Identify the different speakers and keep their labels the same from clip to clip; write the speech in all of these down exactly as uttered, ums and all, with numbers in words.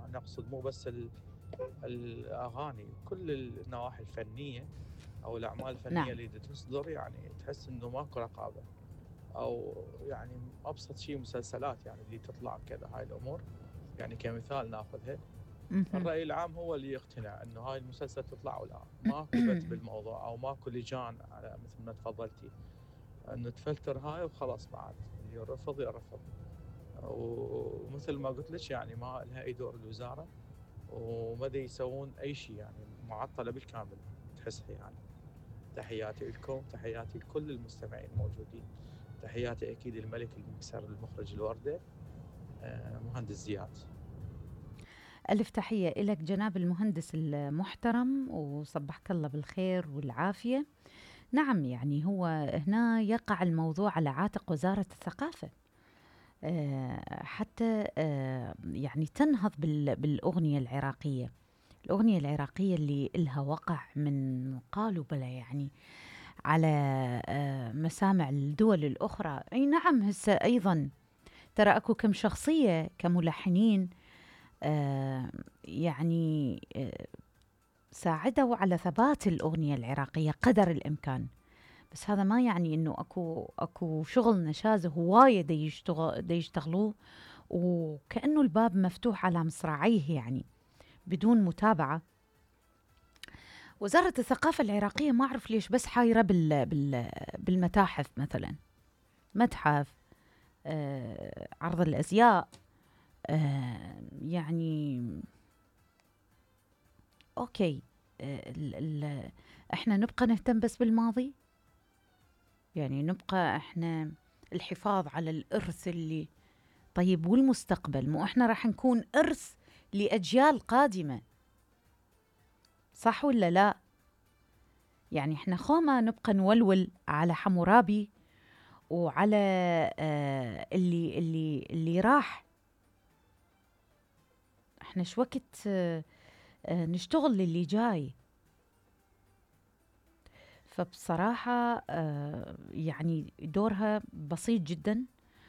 Speaker 1: أنا أقصد مو بس ال الأغاني، كل النواحي الفنية أو الأعمال الفنية
Speaker 2: نعم.
Speaker 1: اللي دا تصدر يعني تحس إنه ماكو رقابة، أو يعني أبسط شي مسلسلات يعني اللي تطلع كذا هاي الأمور، يعني كمثال ناخذها.
Speaker 2: اهم.
Speaker 1: الرأي العام هو اللي يقتنع إنه هاي المسلسل تطلع ولا ماكو بت بالموضوع، أو ماكو لجان على مثل ما تفضلتي إنه تفلتر هاي وخلاص بعد اللي يرفض يرفض. ومثل ما قلت لك يعني ما لها أي دور الوزارة، وما دا يسوون أي شيء، يعني معطلة بالكامل تحسها يعني. تحياتي لكم، تحياتي لكل المستمعين الموجودين، تحياتي أكيد الملك المكسر المخرج الوردة آه، مهندس زياد.
Speaker 2: ألف تحية إلك جناب المهندس المحترم، وصبحك الله بالخير والعافية. نعم، يعني هو هنا يقع الموضوع على عاتق وزارة الثقافة، آه، حتى آه، يعني تنهض بال- بالأغنية العراقية. الأغنية العراقية اللي إلها وقع من قالوا بلا يعني على آه، مسامع الدول الأخرى. أي نعم، هسه أيضا ترى أكو كم شخصية كملحنين آه، يعني آه، ساعدوا على ثبات الأغنية العراقية قدر الإمكان. بس هذا ما يعني إنه أكو أكو شغل نشاز هواية دا يشتغل دا يشتغلوه، وكأنه الباب مفتوح على مصراعيه يعني بدون متابعة. وزارة الثقافة العراقية ما أعرف ليش بس حايرة بال بال بالمتاحف مثلا، متحف، آه، عرض الأزياء، آه، يعني أوكي. آه، ال ال إحنا نبقى نهتم بس بالماضي، يعني نبقى إحنا الحفاظ على الإرث اللي طيب، والمستقبل مو إحنا راح نكون إرث لأجيال قادمة، صح ولا لا؟ يعني إحنا خوما نبقى نولول على حمورابي وعلى آه اللي اللي اللي راح. إحنا شو وقت آه آه نشتغل للي جاي. فبصراحة آه يعني دورها بسيط جدا،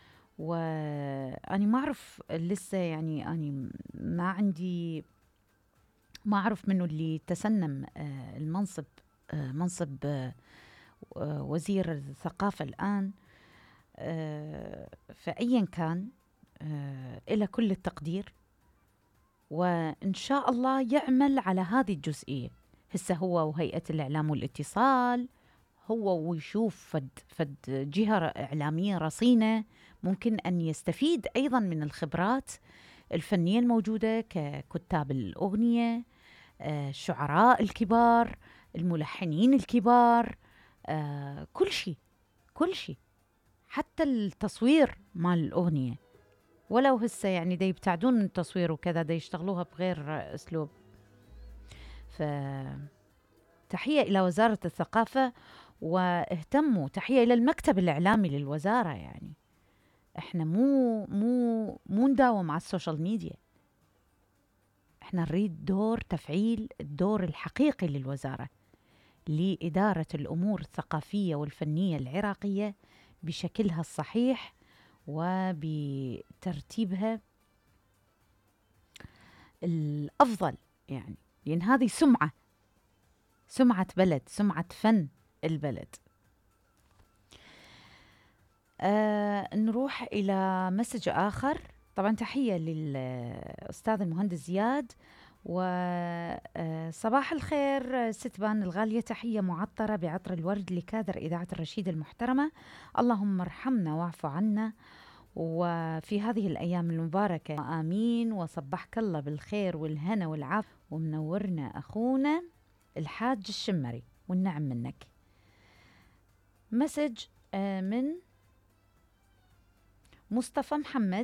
Speaker 2: وأنا ما أعرف لسه، يعني أنا ما عندي، ما أعرف منه اللي تسنم آه المنصب، آه منصب آه آه وزير الثقافة الآن. آه فأيا كان، آه إلى كل التقدير، وإن شاء الله يعمل على هذه الجزئية. هسه هو وهيئة الإعلام والاتصال، هو ويشوف فد, فد جهة إعلامية رصينة ممكن أن يستفيد أيضا من الخبرات الفنية الموجودة ككتاب الأغنية، آه، الشعراء الكبار، الملحنين الكبار، آه، كل شيء، كل شيء، حتى التصوير مال الأغنية. ولو هسه يعني دا يبتعدون من التصوير وكذا، دا يشتغلوها بغير أسلوب. فتحية إلى وزارة الثقافة، واهتموا، تحية إلى المكتب الإعلامي للوزارة. يعني إحنا مو مو مو نداوم على السوشيال ميديا، إحنا نريد دور تفعيل الدور الحقيقي للوزارة لإدارة الأمور الثقافية والفنية العراقية بشكلها الصحيح وبترتيبها الأفضل. يعني لأن هذه سمعة، سمعة بلد، سمعة فن البلد. آه نروح إلى مسج آخر. طبعا تحية للأستاذ المهندس زياد، وصباح الخير ستبان الغالية، تحية معطرة بعطر الورد لكادر إذاعة الرشيد المحترمة. اللهم ارحمنا واعف عنا وفي هذه الأيام المباركة، آمين. وصبحك الله بالخير والهنا والعافية، ومنورنا أخونا الحاج الشمري، والنعم منك. مسج آه من مصطفى محمد.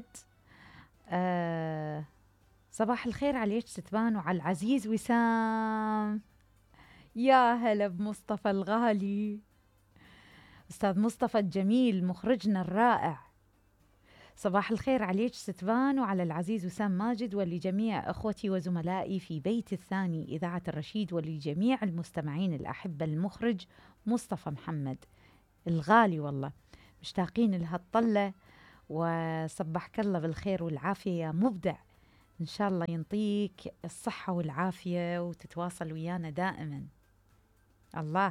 Speaker 2: آه صباح الخير عليك ستبان وعلى العزيز وسام. يا هلا بمصطفى الغالي، أستاذ مصطفى الجميل مخرجنا الرائع. صباح الخير عليك ستبان وعلى العزيز وسام ماجد، ولجميع أخوتي وزملائي في بيت الثاني إذاعة الرشيد، ولجميع المستمعين الأحبة. المخرج مصطفى محمد الغالي، والله مشتاقين لهالطلة. وصبحك الله بالخير والعافية يا مبدع إن شاء الله ينطيك الصحة والعافية وتتواصل ويانا دائما. الله.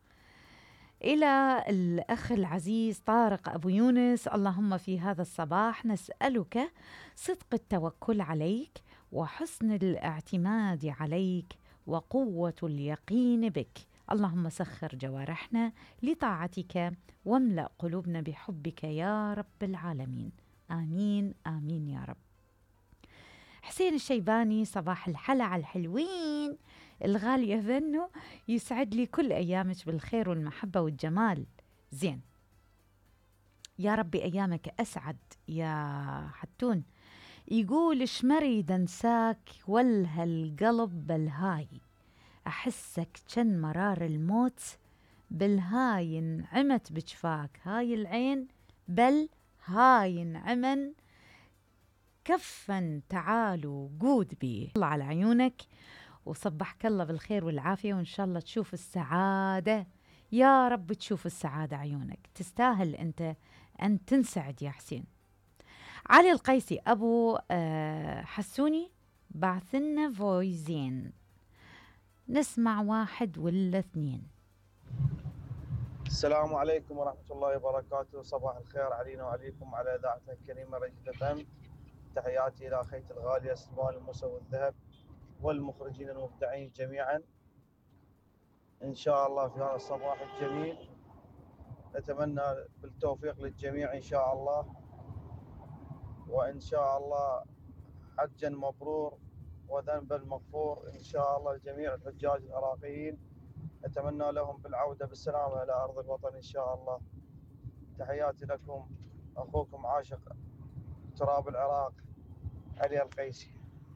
Speaker 2: إلى الأخ العزيز طارق أبو يونس: اللهم في هذا الصباح نسألك صدق التوكل عليك وحسن الاعتماد عليك وقوة اليقين بك. اللهم سخر جوارحنا لطاعتك واملأ قلوبنا بحبك يا رب العالمين. آمين آمين يا رب. حسين الشيباني: صباح الحلا على الحلوين الغالية ذنو، يسعد لي كل أيامك بالخير والمحبة والجمال. زين، يا ربي أيامك أسعد يا حتون. يقول: شمري دنساك والها القلب بالهاي، أحسك كن مرار الموت بالهاي انعمت بجفاك، هاي العين بل هاي انعمن كفا تعالوا قود بيه. الله على عيونك وصبحك الله بالخير والعافية، وإن شاء الله تشوف السعادة. يا رب تشوف السعادة عيونك، تستاهل أنت أن تنسعد يا حسين. علي القيسي أبو آه حسوني: بعثنا فويزين، نسمع واحد ولا اثنين.
Speaker 3: السلام عليكم ورحمة الله وبركاته. صباح الخير علينا وعليكم على إذاعتنا الكريمة رشيد فم. تحياتي إلى أخيتي الغالية سلمان الموسى والذهب والمخرجين المبدعين جميعا. إن شاء الله في هذا الصباح الجميل نتمنى بالتوفيق للجميع إن شاء الله، وإن شاء الله حجا مبرور وذنبا مغفور إن شاء الله. لجميع الحجاج العراقيين نتمنى لهم بالعودة بالسلامة إلى أرض الوطن إن شاء الله. تحياتي لكم، أخوكم عاشق تراب العراق علي القيسي.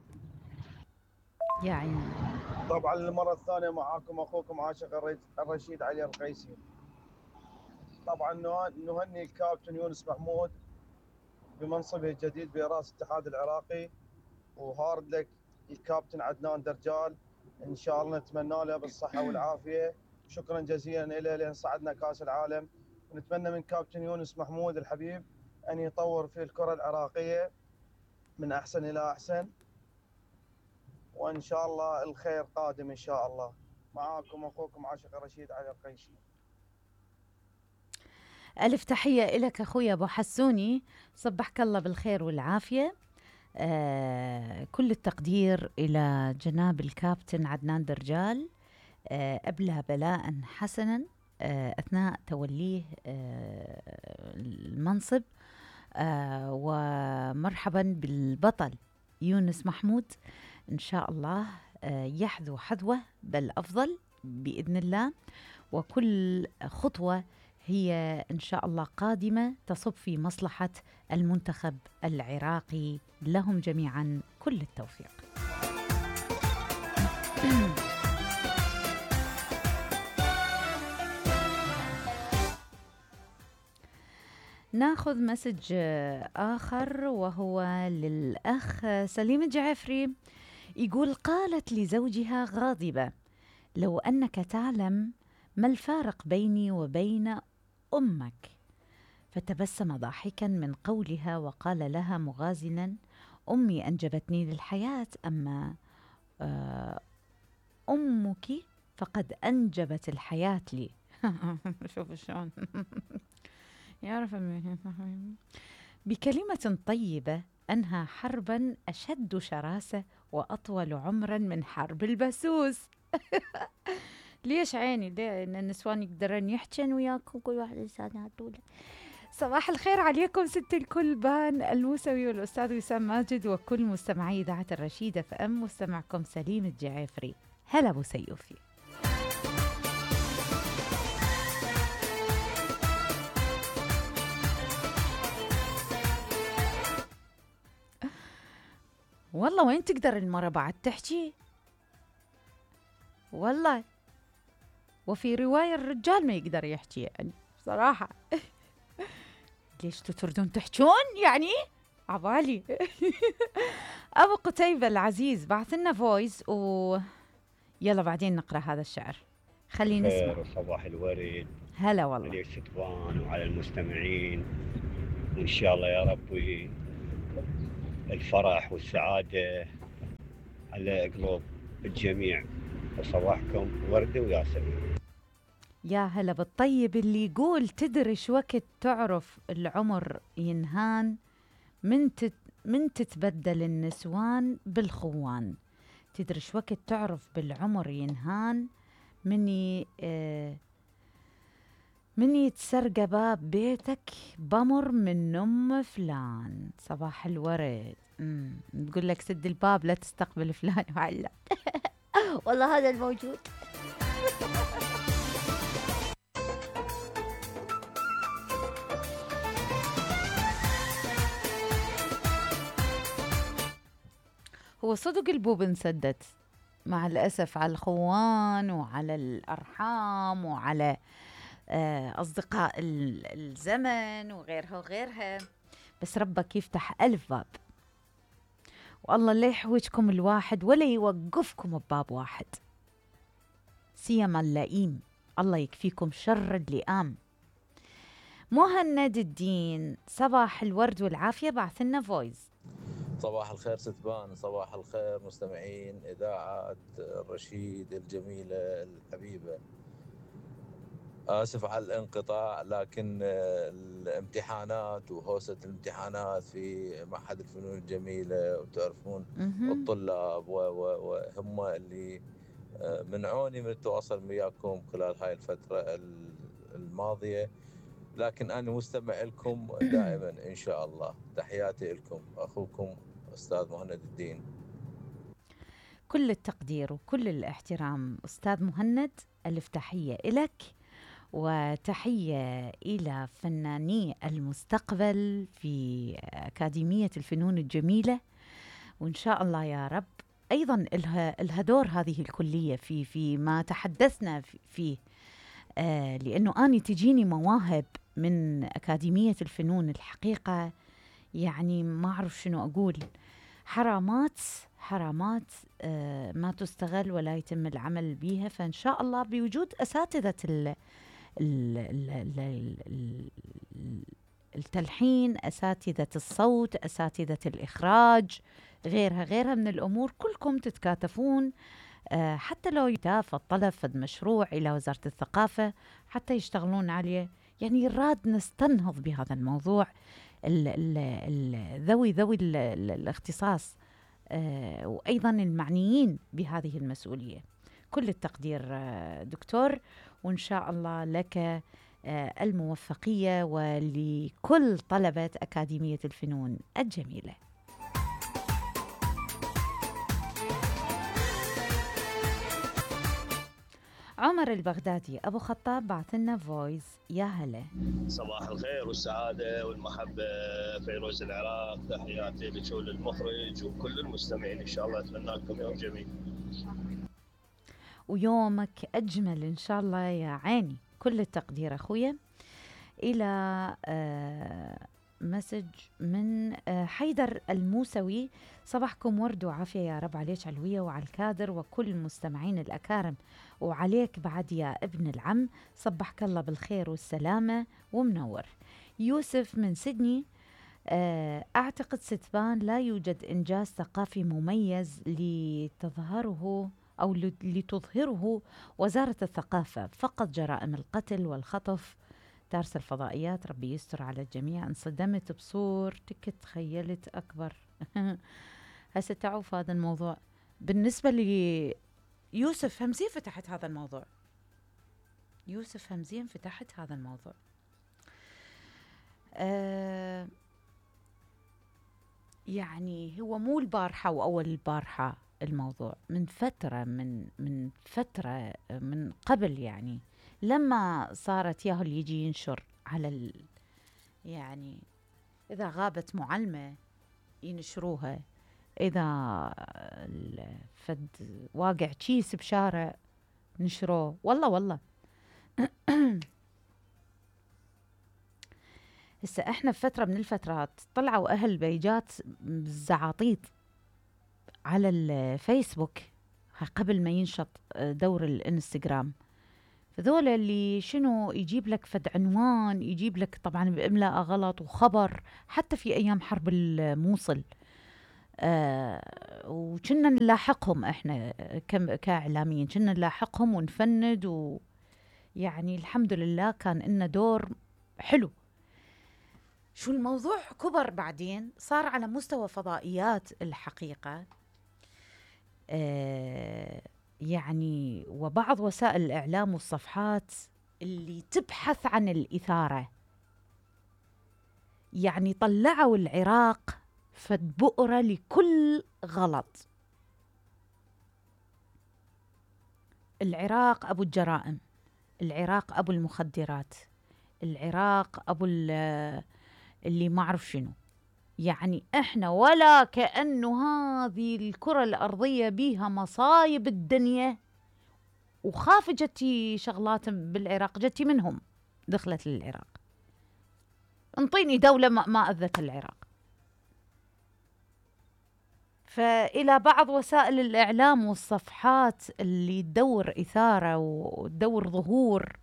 Speaker 2: يا عيني.
Speaker 3: طبعا المرة الثانية معاكم أخوكم عاشق الرشيد علي القيسي. طبعا نهني الكابتن يونس محمود بمنصبه الجديد برئاسة الاتحاد العراقي، وهارد لك الكابتن عدنان درجال، إن شاء الله نتمنى له بالصحة والعافية. شكرا جزيلا له لأن صعدنا كأس العالم، ونتمنى من كابتن يونس محمود الحبيب أن يطور في الكرة العراقية من أحسن إلى أحسن، وإن شاء الله الخير قادم إن شاء الله. معاكم أخوكم عاشق الرشيد علي القيسي.
Speaker 2: ألف تحية لك أخوي أبو حسوني، صبحك الله بالخير والعافية. آه كل التقدير إلى جناب الكابتن عدنان درجال، آه أبلى بلاء حسنا آه أثناء توليه آه المنصب، آه ومرحبا بالبطل يونس محمود. إن شاء الله آه يحذو حذوه بل أفضل بإذن الله، وكل خطوة هي إن شاء الله قادمة تصب في مصلحة المنتخب العراقي. لهم جميعا كل التوفيق. ناخذ مسج آخر وهو للأخ سليم الجعفري، يقول: قالت لزوجها غاضبة: لو أنك تعلم ما الفارق بيني وبين أمك. فتبسم ضاحكا من قولها وقال لها مغازلا: أمي أنجبتني للحياة، أما أمك فقد أنجبت الحياة لي. شوف شلون يعرف. بكلمة طيبة أنهى حربا أشد شراسة وأطول عمرا من حرب البسوس. ليش عيني؟ ليه؟ إن النسوان يقدرن يحجن وياكم كل واحد لسانها طوله. صباح الخير عليكم ست الكل، بان الموسوي والأستاذ وسام ماجد وكل مستمعي إذاعة الرشيدة فأم. مستمعكم سليم الجعافري. هلا أبو سيوفي. والله وين تقدر المرة بعد تحكي؟ والله وفي رواية الرجال ما يقدر يحكي يعني بصراحة. ليش تردون تحجون يعني؟ عبالي. أبو قتيبة العزيز بعث لنا فويس و يلا بعدين نقرأ هذا الشعر. خلينا نسمع.
Speaker 4: خير وصباح الورد.
Speaker 2: هلا والله
Speaker 4: على الشتوان وعلى المستمعين، وإن شاء الله يا ربي الفرح والسعادة على قلوب الجميع. وصباحكم ورد وياسمين.
Speaker 2: يا هلا بالطيب اللي يقول تدري شو وقت تعرف العمر ينهان، من تت من تتبدل النسوان بالخوان. تدري شو وقت تعرف بالعمر ينهان، مني آه من يتسرق باب بيتك بمر من ام فلان. صباح الورد. امم تقول لك سد الباب لا تستقبل فلان وعلا. والله هذا الموجود. هو صدق البوب انسدت مع الأسف على الخوان وعلى الأرحام وعلى آه، أصدقاء الزمن وغيرها وغيرها، بس ربك يفتح ألف باب، والله لا يحوجكم الواحد ولا يوقفكم بباب واحد، سيما اللئيم، الله يكفيكم شر اللئام. مهند الدين، صباح الورد والعافية، بعث لنا فويس.
Speaker 5: صباح الخير ستبان، صباح الخير مستمعين إذاعة الرشيد الجميلة الحبيبة. آسف على الانقطاع، لكن الامتحانات وهوسة الامتحانات في معهد الفنون الجميلة، وتعرفون الطلاب وهم اللي منعوني من التواصل وياكم خلال هاي الفترة الماضية، لكن أنا مستمع لكم دائما إن شاء الله. تحياتي لكم، أخوكم أستاذ مهند الدين.
Speaker 2: كل التقدير وكل الاحترام أستاذ مهند، ألف تحية إلك وتحية إلى فناني المستقبل في أكاديمية الفنون الجميلة، وإن شاء الله يا رب أيضا إلها, إلها دور هذه الكلية في, في ما تحدثنا فيه، آه لأنه أنا تجيني مواهب من أكاديمية الفنون الحقيقة، يعني ما أعرف شنو أقول، حرامات حرامات آه ما تستغل ولا يتم العمل بها. فإن شاء الله بوجود أساتذة ال ال ال ال ال التلحين، أساتذة الصوت، أساتذة الإخراج، غيرها غيرها من الأمور، كلكم تتكاتفون آه حتى لو يتافى الطلب فد مشروع إلى وزارة الثقافة حتى يشتغلون عليه. يعني راد نستنهض بهذا الموضوع، ال ال ال ذوي ذوي ال ال الاختصاص آه وأيضا المعنيين بهذه المسؤولية. كل التقدير آه دكتور، وإن شاء الله لك آه الموفقية ولكل طلبة أكاديمية الفنون الجميلة. عمر البغدادي أبو خطاب بعث لنا فويس. يا هلا.
Speaker 6: صباح الخير والسعادة والمحبة، فيروز العراق، تحياتي لك وللمخرج وكل المستمعين، إن شاء الله أتمنى لكم يوم جميل
Speaker 2: ويومك أجمل إن شاء الله يا عيني. كل التقدير أخويا. إلى آه مسج من آه حيدر الموسوي، صباحكم ورد وعافية يا رب عليك علوية وعلى الكادر وكل المستمعين الأكارم، وعليك بعد يا ابن العم، صبحك الله بالخير والسلامة ومنور. يوسف من سيدني، آه أعتقد ستبان لا يوجد إنجاز ثقافي مميز لتظهره أو لتظهره وزارة الثقافة، فقط جرائم القتل والخطف، دارس الفضائيات، ربي يستر على الجميع. انصدمت بصورتك، تخيلت أكبر. هسه تعوف هذا الموضوع. بالنسبة لي يوسف همزين فتحت هذا الموضوع، يوسف همزين فتحت هذا الموضوع. آه يعني هو مو البارحة وأول البارحة الموضوع، من فترة من من فترة من قبل، يعني لما صارت ياهو اللي يجي ينشر على ال يعني إذا غابت معلمة ينشروها، إذا فد واقع كيس بشارع نشروه، والله والله. هسه احنا بفترة من الفترات طلعوا أهل بيجات بالزعاطيط على الفيسبوك قبل ما ينشط دور الانستغرام، فذولا اللي شنو يجيب لك فد عنوان، يجيب لك طبعا بإملاء غلط وخبر، حتى في أيام حرب الموصل آه وكنا نلاحقهم احنا كاعلاميين، كنا نلاحقهم ونفند، ويعني الحمد لله كان لنا دور حلو. شو الموضوع كبر بعدين، صار على مستوى فضائيات الحقيقة، آه يعني وبعض وسائل الإعلام والصفحات اللي تبحث عن الإثارة، يعني طلعوا العراق فد بؤرة لكل غلط. العراق أبو الجرائم، العراق أبو المخدرات، العراق أبو اللي ما أعرف شنو. يعني إحنا ولا كأنه هذه الكرة الأرضية بيها مصايب الدنيا، وخاف جتي شغلات بالعراق، جتي منهم دخلت للعراق. انطيني دولة ما, ما أذت العراق. فإلى بعض وسائل الإعلام والصفحات اللي تدور إثارة وتدور ظهور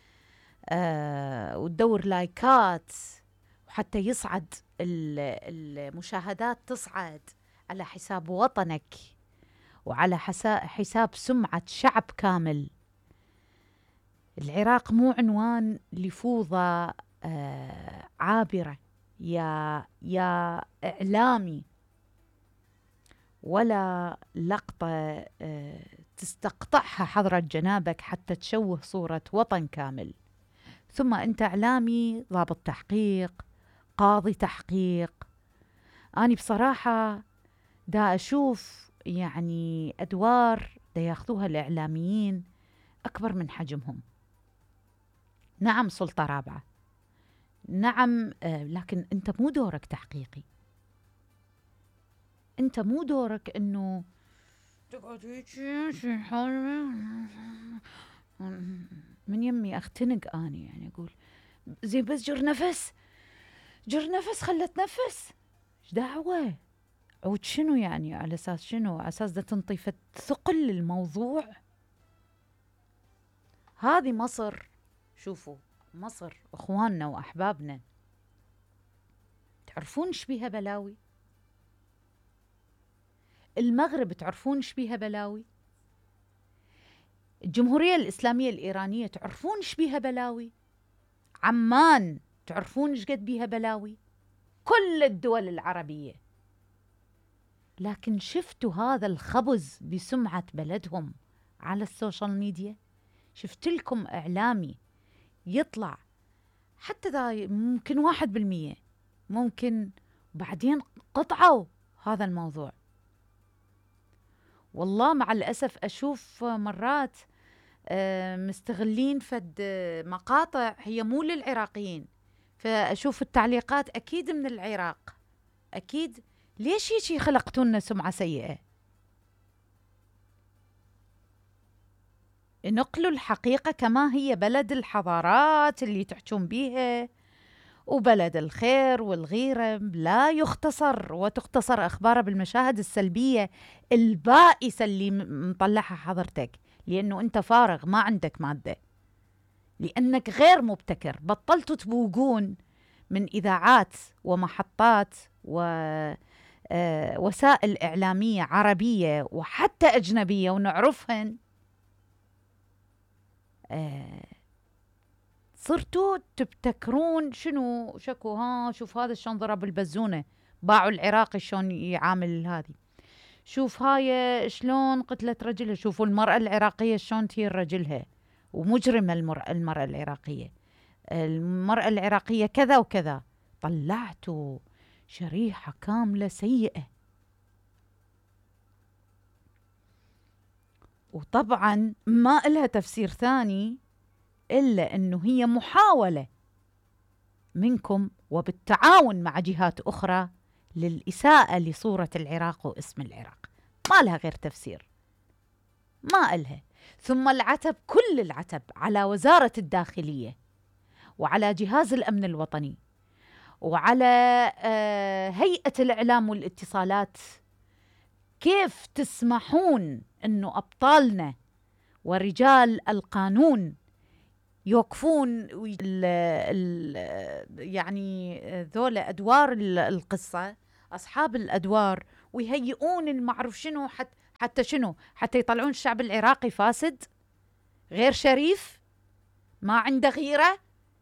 Speaker 2: آه وتدور لايكات، وحتى يصعد المشاهدات، تصعد على حساب وطنك وعلى حساب سمعة شعب كامل. العراق مو عنوان لفوضى آه عابرة يا يا إعلامي، ولا لقطة آه تستقطعها حضرة جنابك حتى تشوه صورة وطن كامل. ثم أنت إعلامي، ضابط تحقيق، قاضي تحقيق. أنا بصراحة دا أشوف يعني أدوار دا ياخذوها الإعلاميين أكبر من حجمهم. نعم سلطة رابعة، نعم، آه لكن أنت مو دورك تحقيقي. أنت مو دورك إنه تقعد من يمي أختنق. أنا يعني أقول زين بس جر نفس، جر نفس، خلت تنفس، ايش دعوة؟ عود شنو يعني؟ على أساس شنو؟ على أساس ده تنطي ثقل للموضوع. هذه مصر، شوفوا مصر أخواننا وأحبابنا، تعرفون ايش بيها بلاوي؟ المغرب تعرفون ايش بيها بلاوي؟ الجمهورية الإسلامية الإيرانية تعرفون ايش بيها بلاوي؟ عمان تعرفون ايش قد بيها بلاوي؟ كل الدول العربية. لكن شفتوا هذا الخبز بسمعة بلدهم على السوشيال ميديا؟ شفت لكم إعلامي يطلع حتى ذا ممكن واحد بالمية، ممكن بعدين قطعوا هذا الموضوع. والله مع الأسف أشوف مرات مستغلين فد مقاطع هي مو للعراقيين، فأشوف التعليقات أكيد من العراق، أكيد. ليش هيك خلقتونا سمعة سيئة؟ نقلوا الحقيقة كما هي، بلد الحضارات اللي تحجون بيها وبلد الخير والغيرة، لا يختصر وتختصر أخباره بالمشاهد السلبية البائسة اللي مطلعها حضرتك، لأنه أنت فارغ، ما عندك مادة، لأنك غير مبتكر. بطلتوا تبوقون من إذاعات ومحطات ووسائل إعلامية عربية وحتى أجنبية ونعرفهن، آه صرتوا تبتكرون شنو شكو، ها شوف هذا شلون ضرب البزونة، باعوا العراقي شلون يعامل هذه، شوف هاي شلون قتلت رجلها، شوفوا المرأة العراقية شلون تهين رجلها، ومجرمة المرأة, المرأة العراقية، المرأة العراقية كذا وكذا. طلعتوا شريحة كاملة سيئة. وطبعا ما إلها تفسير ثاني إلا أنه هي محاولة منكم وبالتعاون مع جهات أخرى للإساءة لصورة العراق واسم العراق. ما لها غير تفسير، ما إلها. ثم العتب، كل العتب على وزارة الداخلية وعلى جهاز الأمن الوطني وعلى هيئة الإعلام والاتصالات. كيف تسمحون أنه أبطالنا ورجال القانون يوقفون ال ال يعني ذولا أدوار القصة، أصحاب الأدوار، ويهيئون المعروف شنو، حتى حتى شنو، حتى يطلعون الشعب العراقي فاسد غير شريف ما عنده غيرة.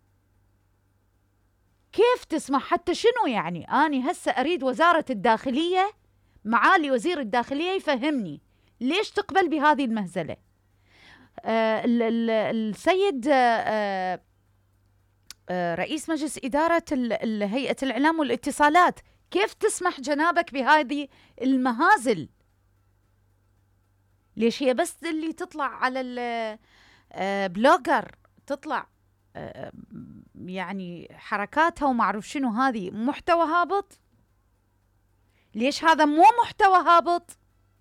Speaker 2: كيف تسمح؟ حتى شنو يعني؟ أنا هسه أريد وزارة الداخلية، معالي وزير الداخلية يفهمني ليش تقبل بهذه المهزلة. آه ال ال السيد آه آه رئيس مجلس إدارة هيئة الإعلام والاتصالات، كيف تسمح جنابك بهذه المهازل؟ ليش هي بس اللي تطلع على البلوجر تطلع آه يعني حركاتها ومعروف شنو، هذه محتوى هابط؟ ليش هذا مو محتوى هابط؟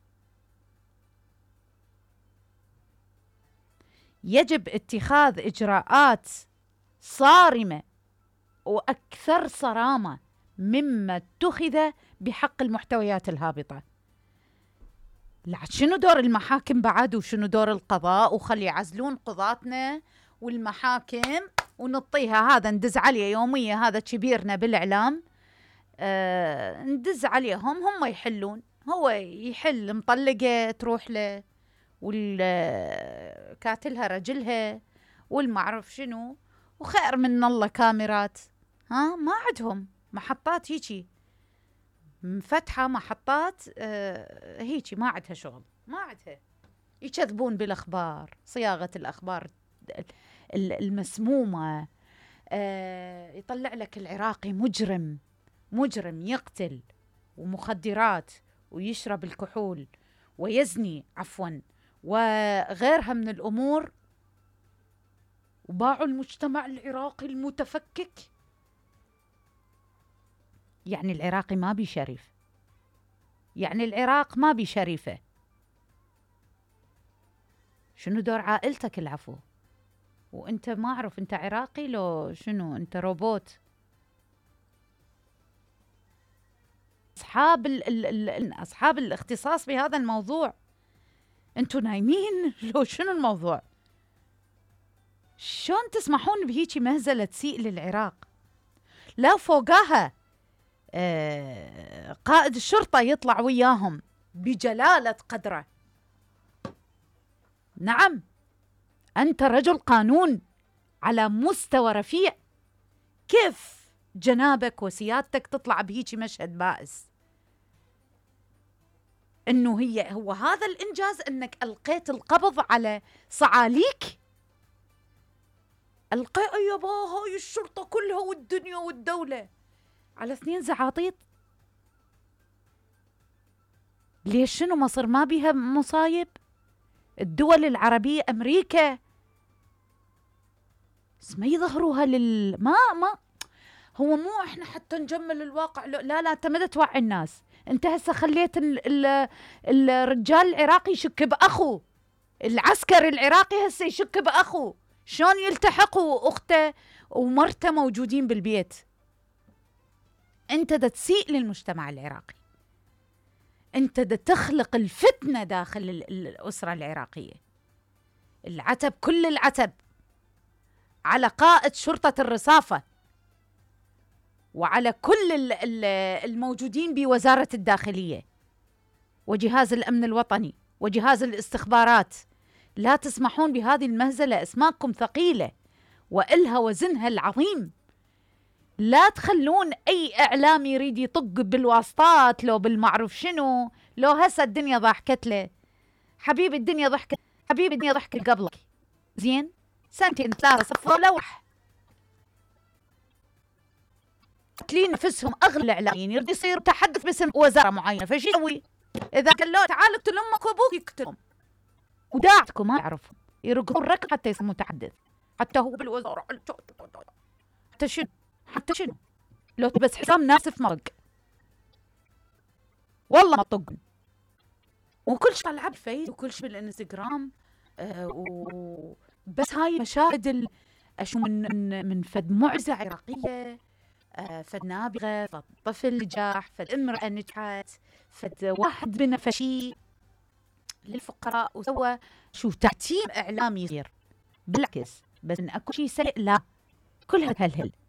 Speaker 2: يجب اتخاذ إجراءات صارمة وأكثر صرامة مما اتخذ بحق المحتويات الهابطة. لا شنو دور المحاكم بعد، وشنو دور القضاء، وخلي يعزلون قضاتنا والمحاكم ونطيها، هذا ندز عليه يومية، هذا كبيرنا بالإعلام، آه ندز عليهم هم يحلون، هو يحل، مطلقة تروح له والكاتلها رجلها والمعرف شنو، وخير من الله كاميرات. ها ما عندهم محطات هيجي مفتحة، محطات آه هيجي ما عندها شغل، ما عندها، يكذبون بالأخبار، صياغة الأخبار المسمومة. آه يطلع لك العراقي مجرم، مجرم يقتل ومخدرات ويشرب الكحول ويزني عفوا وغيرها من الأمور، وباعوا المجتمع العراقي المتفكك. يعني العراقي ما بي شريف، يعني العراق ما بي شريفة. شنو دور عائلتك العفو؟ وانت ما اعرف انت عراقي لو شنو، انت روبوت. اصحاب ال ال ال اصحاب الاختصاص بهذا الموضوع، انتوا نايمين لو شنو الموضوع؟ شلون تسمحون بهيجي مهزلة تسيء للعراق؟ لا فوقاها آه قائد الشرطة يطلع وياهم بجلالة قدره. نعم أنت رجل قانون على مستوى رفيع، كيف جنابك وسيادتك تطلع بهيجي مشهد بائس؟ إنه هي هو هذا الإنجاز، إنك ألقيت القبض على صعاليك؟ ألقي يابا هاي الشرطة كلها والدنيا والدولة على اثنين زعاطيط؟ ليش شنو مصر ما بيها مصايب؟ الدول العربية، أمريكا، بس ما يظهروها لل ما ما هو مو احنا حتى نجمل الواقع. لا لا انت ما توعي الناس، انت هسه خليت ال ال الرجال العراقي يشك باخوه، العسكري العراقي هسه يشك باخوه، شلون يلتحقوا اخته ومرته موجودين بالبيت؟ انت دا تسيء للمجتمع العراقي، انت دا تخلق الفتنة داخل الأسرة العراقية. العتب، كل العتب على قائد شرطة الرصافة وعلى كل الموجودين بوزارة الداخلية وجهاز الأمن الوطني وجهاز الاستخبارات. لا تسمحون بهذه المهزلة، اسماءكم ثقيلة وإلها وزنها العظيم. لا تخلون أي إعلام يريد يطق بالواسطات لو بالمعروف شنو، لو هسه الدنيا ضحكت له. حبيبي الدنيا ضحكت، حبيبي الدنيا ضحكت قبلك زين، سنتين ثلاثة صفوا لوح. قتلين نفسهم أغلى الإعلاميين يريد يصير تحدث باسم وزارة معينة، فشي يسوي؟ إذا قال له تعال اقتل أمك وأبوك يقتلهم، وداعتكم ما يعرفهم يرقون ركب حتى يصير متحدث، حتى هو بالوزارة حتى شنو حتى شنو لو بس حسام ناسف مرق والله ما طقن. وكل شيء طلع بالفيس وكل شيء بالانستغرام آه و... بس هاي مشاهد اشو من من, من فد معزة عراقية، آه فد نابغة، فد طفل نجاح، فد امرأة نجحت، فد واحد بنا فشي للفقراء وسوى شو تعتيم اعلامي يصير. بالعكس بس ان اكو شيء سيء لا كلها تهلهل.